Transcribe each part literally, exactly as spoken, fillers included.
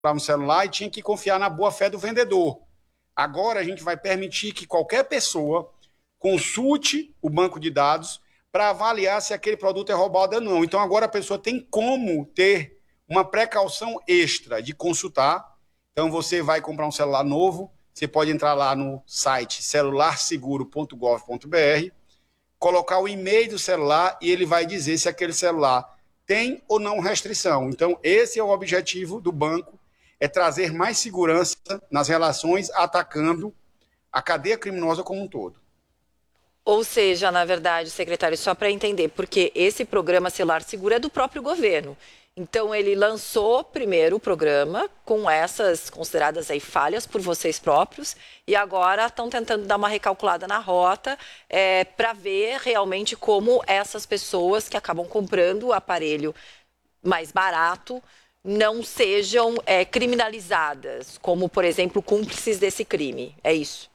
um celular e tinha que confiar na boa-fé do vendedor. Agora a gente vai permitir que qualquer pessoa consulte o banco de dados para avaliar se aquele produto é roubado ou não. Então agora a pessoa tem como ter uma precaução extra de consultar. Então você vai comprar um celular novo, você pode entrar lá no site celular seguro ponto gov ponto br, colocar o e-mail do celular e ele vai dizer se aquele celular tem ou não restrição. Então esse é o objetivo do banco, é trazer mais segurança nas relações, atacando a cadeia criminosa como um todo. Ou seja, na verdade, secretário, só para entender, porque esse programa Celular Seguro é do próprio governo. Então, ele lançou primeiro o programa com essas consideradas aí falhas por vocês próprios e agora estão tentando dar uma recalculada na rota é, para ver realmente como essas pessoas que acabam comprando o aparelho mais barato não sejam é, criminalizadas, como, por exemplo, cúmplices desse crime. É isso?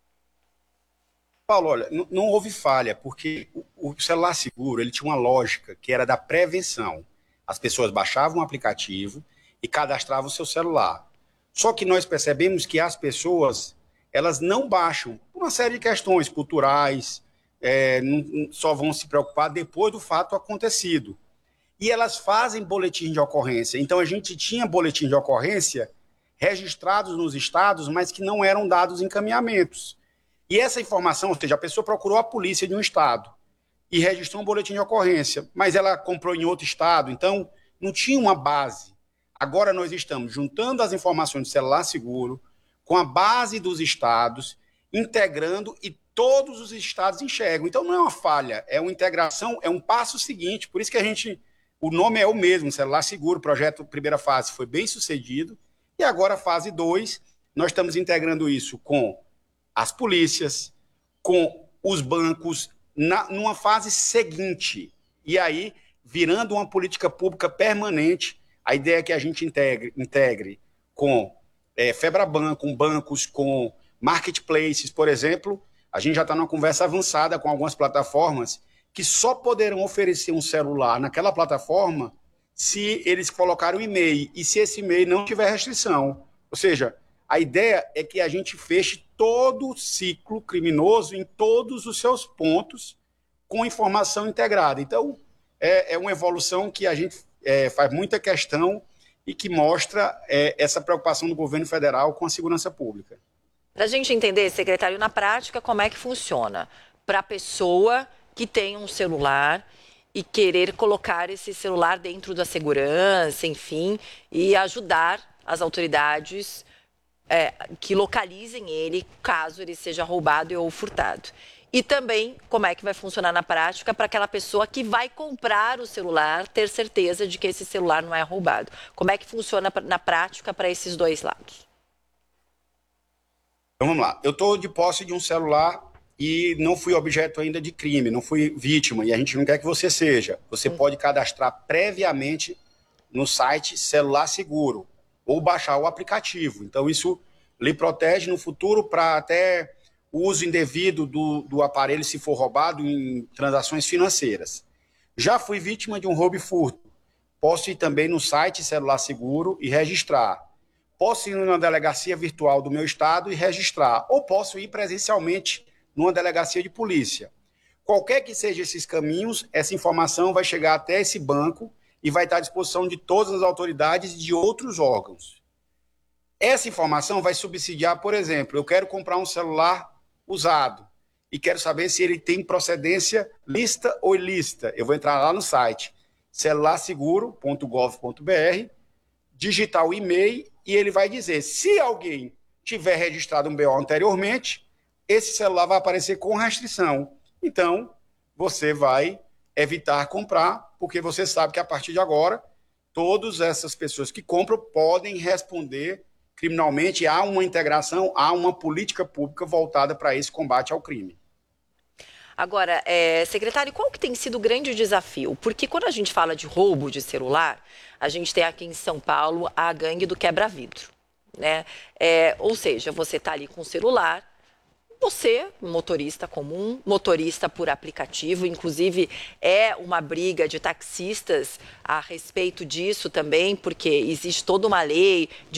Paulo, olha, não, não houve falha, porque o, o celular seguro ele tinha uma lógica que era da prevenção. As pessoas baixavam o aplicativo e cadastravam o seu celular. Só que nós percebemos que as pessoas elas não baixam por uma série de questões culturais, é, não, só vão se preocupar depois do fato acontecido. E elas fazem boletim de ocorrência. Então a gente tinha boletim de ocorrência registrados nos estados, mas que não eram dados encaminhamentos. E essa informação, ou seja, a pessoa procurou a polícia de um estado e registrou um boletim de ocorrência, mas ela comprou em outro estado, então não tinha uma base. Agora nós estamos juntando as informações do celular seguro com a base dos estados, integrando e todos os estados enxergam. Então não é uma falha, é uma integração, é um passo seguinte. Por isso que a gente, o nome é o mesmo, celular seguro, o projeto primeira fase foi bem sucedido, e agora a fase dois, nós estamos integrando isso com as polícias, com os bancos, na, numa fase seguinte. E aí, virando uma política pública permanente, a ideia é que a gente integre, integre com é, Febraban, com bancos, com marketplaces, por exemplo. A gente já está numa conversa avançada com algumas plataformas que só poderão oferecer um celular naquela plataforma se eles colocarem um e-mail e se esse e-mail não tiver restrição. Ou seja, a ideia é que a gente feche todo o ciclo criminoso em todos os seus pontos com informação integrada. Então, é, é uma evolução que a gente é, faz muita questão e que mostra é, essa preocupação do governo federal com a segurança pública. Para a gente entender, secretário, na prática, como é que funciona? Para a pessoa que tem um celular e querer colocar esse celular dentro da segurança, enfim, e ajudar as autoridades É, que localizem ele caso ele seja roubado ou furtado. E também como é que vai funcionar na prática para aquela pessoa que vai comprar o celular ter certeza de que esse celular não é roubado. Como é que funciona na prática para esses dois lados? Então vamos lá. Eu estou de posse de um celular e não fui objeto ainda de crime, não fui vítima, e a gente não quer que você seja. Você hum. pode cadastrar previamente no site Celular Seguro ou baixar o aplicativo. Então, isso lhe protege no futuro para até o uso indevido do, do aparelho se for roubado em transações financeiras. Já fui vítima de um roubo e furto. Posso ir também no site Celular Seguro e registrar. Posso ir numa delegacia virtual do meu estado e registrar. Ou posso ir presencialmente numa delegacia de polícia. Qualquer que seja esses caminhos, essa informação vai chegar até esse banco e vai estar à disposição de todas as autoridades e de outros órgãos. Essa informação vai subsidiar, por exemplo, eu quero comprar um celular usado e quero saber se ele tem procedência lícita ou ilícita. Eu vou entrar lá no site celular seguro ponto gov ponto br, digitar o e-mail e ele vai dizer, se alguém tiver registrado um B O anteriormente, esse celular vai aparecer com restrição. Então, você vai evitar comprar, porque você sabe que a partir de agora, todas essas pessoas que compram podem responder criminalmente, há uma integração, há uma política pública voltada para esse combate ao crime. Agora, é, secretário, qual que tem sido o grande desafio? Porque quando a gente fala de roubo de celular, a gente tem aqui em São Paulo a gangue do quebra-vidro, né? É, ou seja, você está ali com o celular, você, motorista comum, motorista por aplicativo, inclusive é uma briga de taxistas a respeito disso também, porque existe toda uma lei de